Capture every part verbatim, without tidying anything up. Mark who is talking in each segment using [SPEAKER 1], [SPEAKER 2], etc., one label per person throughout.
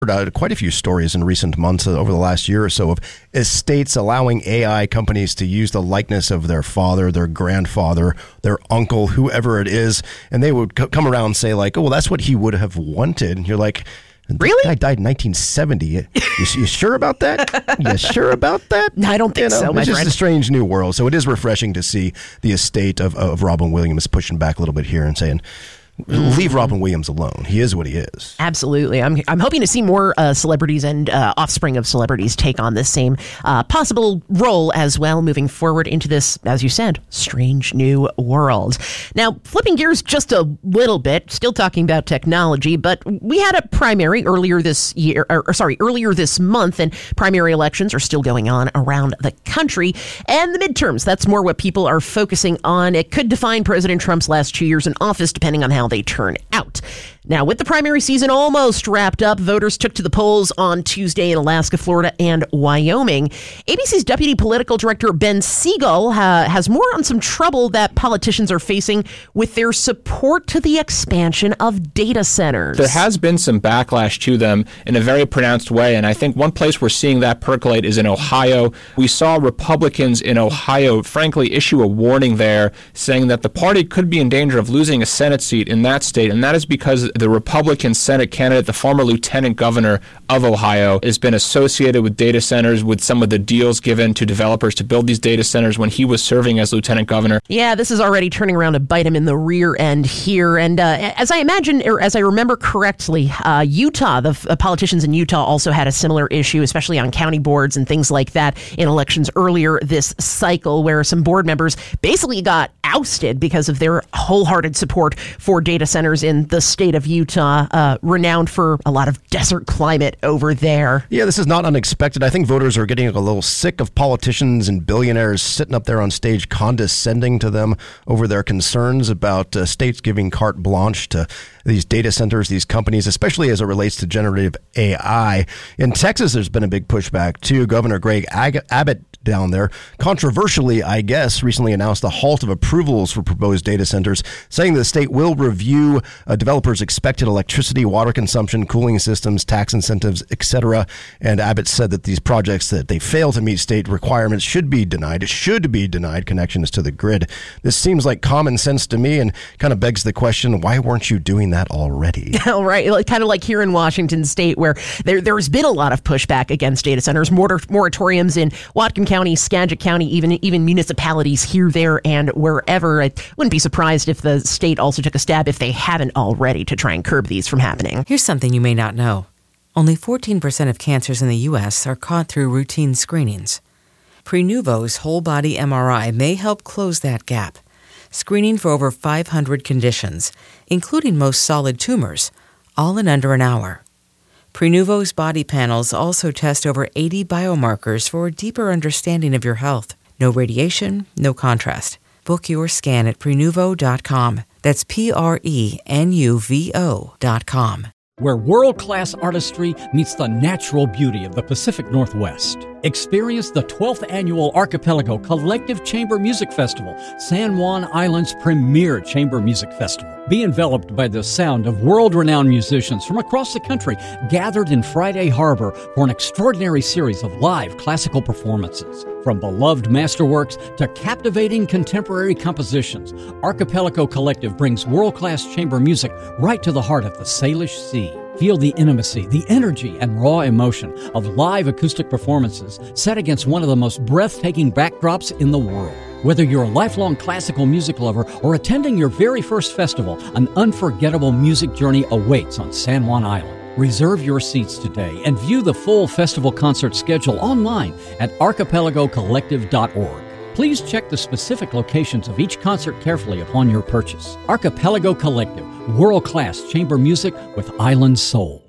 [SPEAKER 1] Uh, quite a few stories in recent months uh, over the last year or so of estates allowing A I companies to use the likeness of their father, their grandfather, their uncle, whoever it is, and they would c- come around and say like, oh, well, that's what he would have wanted. And you're like,
[SPEAKER 2] really?
[SPEAKER 1] That guy died in nineteen seventy. You, you sure about that? You sure about that?
[SPEAKER 2] No, I don't think
[SPEAKER 1] you know,
[SPEAKER 2] so, my
[SPEAKER 1] It's just
[SPEAKER 2] friend.
[SPEAKER 1] a strange new world. So it is refreshing to see the estate of, of Robin Williams pushing back a little bit here and saying, leave Robin Williams alone. He is what he is.
[SPEAKER 2] Absolutely. I'm I'm hoping to see more uh, celebrities and uh, offspring of celebrities take on this same uh, possible role as well, moving forward into this, as you said, strange new world. Now, flipping gears just a little bit, still talking about technology, but we had a primary earlier this year, or, or sorry, earlier this month, and primary elections are still going on around the country. And the midterms, that's more what people are focusing on. It could define President Trump's last two years in office, depending on how they turn out. Now, with the primary season almost wrapped up, voters took to the polls on Tuesday in Alaska, Florida, and Wyoming. A B C's deputy political director, Ben Siegel, uh, has more on some trouble that politicians are facing with their support to the expansion of data centers.
[SPEAKER 3] There has been some backlash to them in a very pronounced way, and I think one place we're seeing that percolate is in Ohio. We saw Republicans in Ohio, frankly, issue a warning there, saying that the party could be in danger of losing a Senate seat in that state, and that is because the Republican Senate candidate, the former lieutenant governor of Ohio, has been associated with data centers, with some of the deals given to developers to build these data centers when he was serving as lieutenant governor.
[SPEAKER 2] Yeah, this is already turning around to bite him in the rear end here. And uh, as I imagine, or as I remember correctly, uh, Utah, the uh, politicians in Utah also had a similar issue, especially on county boards and things like that in elections earlier this cycle, where some board members basically got ousted because of their wholehearted support for data centers in the state of Utah, uh, renowned for a lot of desert climate over there.
[SPEAKER 1] Yeah, this is not unexpected. I think voters are getting a little sick of politicians and billionaires sitting up there on stage condescending to them over their concerns about uh, states giving carte blanche to these data centers, these companies, especially as it relates to generative A I. In Texas, there's been a big pushback too. Governor Greg Ag- Abbott down there, controversially, I guess, recently announced a halt of approvals for proposed data centers, saying the state will review uh, developers' expected electricity, water consumption, cooling systems, tax incentives, et cetera. And Abbott said that these projects that they fail to meet state requirements should be denied. It should be denied connections to the grid. This seems like common sense to me and kind of begs the question, why weren't you doing that already?
[SPEAKER 2] All right, like, kind of like here in Washington State, where there there's been a lot of pushback against data centers, morator- moratoriums in Whatcom County, Skagit County, even even municipalities here, there, and wherever. I wouldn't be surprised if the state also took a stab, if they haven't already, to try and curb these from happening.
[SPEAKER 4] Here's something you may not know. Only fourteen percent of cancers in the U S are caught through routine screenings. Prenuvo's whole-body M R I may help close that gap, screening for over five hundred conditions, including most solid tumors, all in under an hour. Prenuvo's body panels also test over eighty biomarkers for a deeper understanding of your health. No radiation, no contrast. Book your scan at Prenuvo dot com. That's P R E N U V O dot com.
[SPEAKER 5] Where world-class artistry meets the natural beauty of the Pacific Northwest. Experience the twelfth Annual Archipelago Collective Chamber Music Festival, San Juan Island's premier chamber music festival. Be enveloped by the sound of world-renowned musicians from across the country gathered in Friday Harbor for an extraordinary series of live classical performances. From beloved masterworks to captivating contemporary compositions, Archipelago Collective brings world-class chamber music right to the heart of the Salish Sea. Feel the intimacy, the energy, and raw emotion of live acoustic performances set against one of the most breathtaking backdrops in the world. Whether you're a lifelong classical music lover or attending your very first festival, an unforgettable music journey awaits on San Juan Island. Reserve your seats today and view the full festival concert schedule online at archipelago collective dot org. Please check the specific locations of each concert carefully upon your purchase. Archipelago Collective, world-class chamber music with island soul.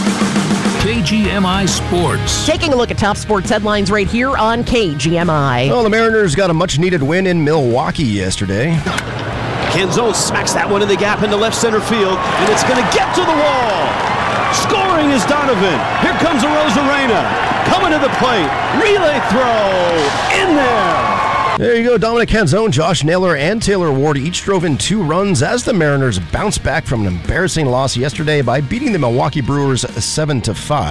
[SPEAKER 6] K G M I Sports.
[SPEAKER 2] Taking a look at top sports headlines right here on K G M I.
[SPEAKER 1] Well, the Mariners got a much-needed win in Milwaukee yesterday.
[SPEAKER 7] Canzone smacks that one in the gap into left center field, and it's going to get to the wall. Scoring is Donovan. Here comes Arozarena. Coming to the plate. Relay throw. In there.
[SPEAKER 1] There you go. Dominic Canzone, Josh Naylor, and Taylor Ward each drove in two runs as the Mariners bounced back from an embarrassing loss yesterday by beating the Milwaukee Brewers seven to five.